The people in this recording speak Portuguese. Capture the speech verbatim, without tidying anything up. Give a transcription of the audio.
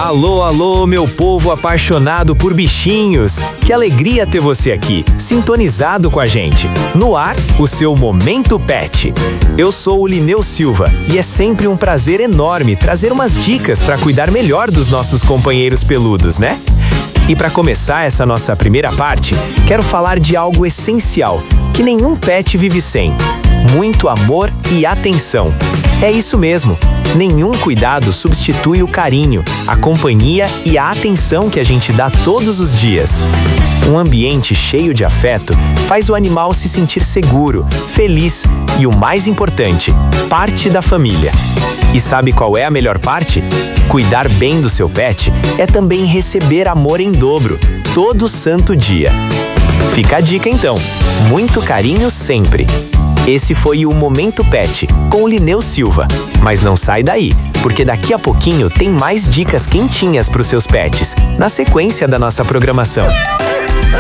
Alô, alô, meu povo apaixonado por bichinhos! Que alegria ter você aqui, sintonizado com a gente. No ar, o seu Momento Pet. Eu sou o Lineu Silva e é sempre um prazer enorme trazer umas dicas para cuidar melhor dos nossos companheiros peludos, né? E para começar essa nossa primeira parte, quero falar de algo essencial, que nenhum pet vive sem: muito amor e atenção. É isso mesmo, nenhum cuidado substitui o carinho, a companhia e a atenção que a gente dá todos os dias. Um ambiente cheio de afeto faz o animal se sentir seguro, feliz e, o mais importante, parte da família. E sabe qual é a melhor parte? Cuidar bem do seu pet é também receber amor em dobro, todo santo dia. Fica a dica então, muito carinho sempre. Esse foi o Momento Pet, com o Lineu Silva. Mas não sai daí, porque daqui a pouquinho tem mais dicas quentinhas para os seus pets, na sequência da nossa programação.